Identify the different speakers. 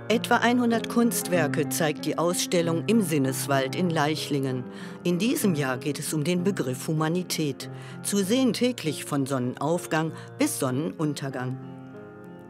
Speaker 1: Etwa 100 Kunstwerke zeigt die Ausstellung im Sinneswald in Leichlingen. In diesem Jahr geht es um den Begriff Humanität. Zu sehen täglich von Sonnenaufgang bis Sonnenuntergang.